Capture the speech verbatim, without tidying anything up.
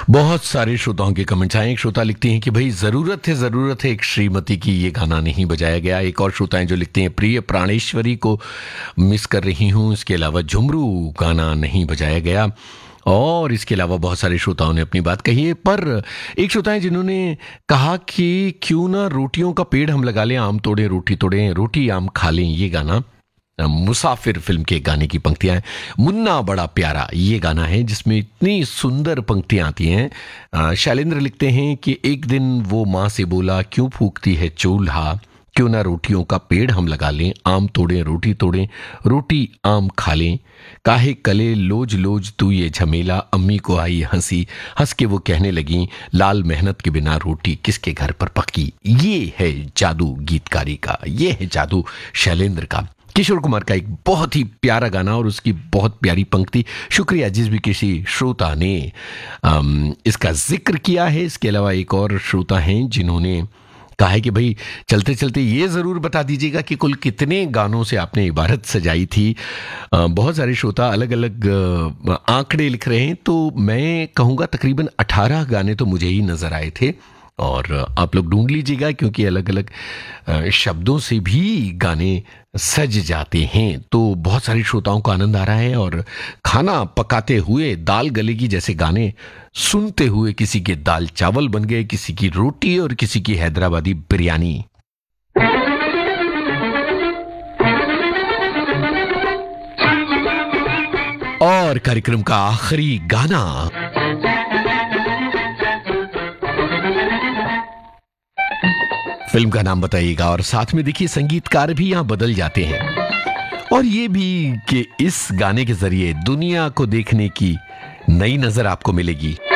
बहुत सारे श्रोताओं के कमेंट्स आए। एक श्रोता लिखते हैं कि भाई जरूरत है जरूरत है एक श्रीमती की, ये गाना नहीं बजाया गया। एक और श्रोता हैं जो लिखते हैं प्रिय प्राणेश्वरी को मिस कर रही हूँ। इसके अलावा झुमरू गाना नहीं बजाया गया। और इसके अलावा बहुत सारे श्रोताओं ने अपनी बात कही है। पर एक श्रोता है जिन्होंने कहा कि क्यों ना रोटियों का पेड़ हम लगा लें, आम तोड़े रोटी तोड़े, रोटी आम खा लें। ये गाना मुसाफिर फिल्म के गाने की पंक्तियां हैं। मुन्ना बड़ा प्यारा ये गाना है जिसमें इतनी सुंदर पंक्तियां आती हैं। शैलेंद्र लिखते हैं कि एक दिन वो माँ से बोला क्यों फूकती है चूल्हा, क्यों ना रोटियों का पेड़ हम लगा लें, आम तोड़ें रोटी तोड़ें, रोटी आम खा लें, काहे कले लोज लोज तू ये झमेला, अम्मी को आई हंसी, हंस के वो कहने लगी लाल मेहनत के बिना रोटी किसके घर पर पकी। ये है जादू गीतकारी का, ये है जादू शैलेंद्र का। किशोर कुमार का एक बहुत ही प्यारा गाना और उसकी बहुत प्यारी पंक्ति। शुक्रिया जिस भी किसी श्रोता ने अम, इसका जिक्र किया है। इसके अलावा एक और श्रोता हैं जिन्होंने कहा है कि भाई चलते चलते ये ज़रूर बता दीजिएगा कि कुल कितने गानों से आपने इबारत सजाई थी। अ, बहुत सारे श्रोता अलग अलग अ, आंकड़े लिख रहे हैं, तो मैं कहूँगा तकरीबन अठारह गाने तो मुझे ही नज़र आए थे। और आप लोग ढूंढ लीजिएगा क्योंकि अलग अलग शब्दों से भी गाने सज जाते हैं। तो बहुत सारे श्रोताओं को आनंद आ रहा है। और खाना पकाते हुए दाल गलेगी जैसे गाने सुनते हुए किसी के दाल चावल बन गए, किसी की रोटी और किसी की हैदराबादी बिरयानी। और कार्यक्रम का आखिरी गाना फिल्म का नाम बताइएगा और साथ में देखिए संगीतकार भी यहां बदल जाते हैं। और ये भी कि इस गाने के जरिए दुनिया को देखने की नई नजर आपको मिलेगी।